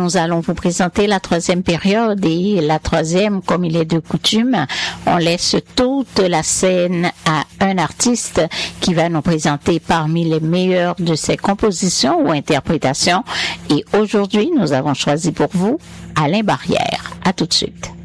nous allons vous présenter la troisième période et la troisième, comme il est de coutume, on laisse toute la scène à un artiste qui va nous présenter parmi les meilleures de ses compositions ou interprétations. Et aujourd'hui, nous avons choisi pour vous Alain Barrière. À tout de suite.